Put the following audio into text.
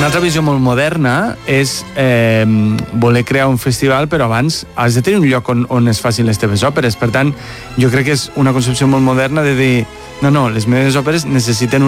Una altra visió molt moderna és voler crear un festival, però abans has de tenir un lloc on es facin les teves òperes. Per tant, jo crec que és una concepció molt moderna de dir no, les meves òperes necessiten